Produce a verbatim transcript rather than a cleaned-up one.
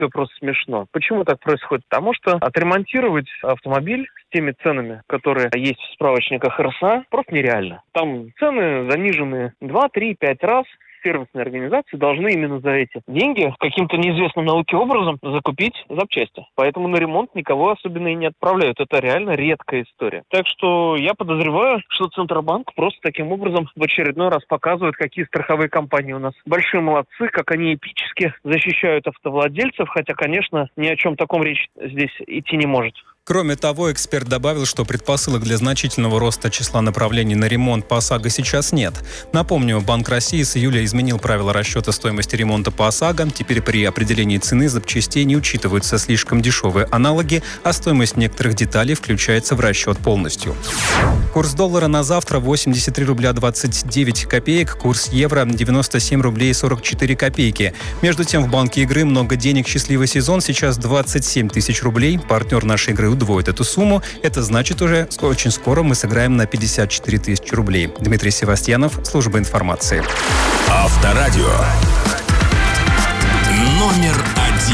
Это просто смешно. Почему так происходит? Потому что отремонтировать автомобиль с теми ценами, которые есть в справочниках эр эс а, просто нереально. Там цены занижены два, три, пять раз. Сервисные организации должны именно за эти деньги каким-то неизвестным науке образом закупить запчасти. Поэтому на ремонт никого особенно и не отправляют. Это реально редкая история. Так что я подозреваю, что Центробанк просто таким образом в очередной раз показывает, какие страховые компании у нас большие молодцы, как они эпически защищают автовладельцев, хотя, конечно, ни о чем таком речь здесь идти не может. Кроме того, эксперт добавил, что предпосылок для значительного роста числа направлений на ремонт по ОСАГО сейчас нет. Напомню, Банк России с июля изменил правила расчета стоимости ремонта по ОСАГО. Теперь при определении цены запчастей не учитываются слишком дешевые аналоги, а стоимость некоторых деталей включается в расчет полностью. Курс доллара на завтра восемьдесят три рубля двадцать девять копеек, курс евро девяносто семь рублей сорок четыре копейки. Между тем, в банке игры «Много денег. Счастливый сезон» сейчас двадцать семь тысяч рублей. Партнер нашей игры удвоит эту сумму. Это значит, уже очень скоро мы сыграем на пятьдесят четыре тысячи рублей. Дмитрий Севастьянов, служба информации. Авторадио. Номер один.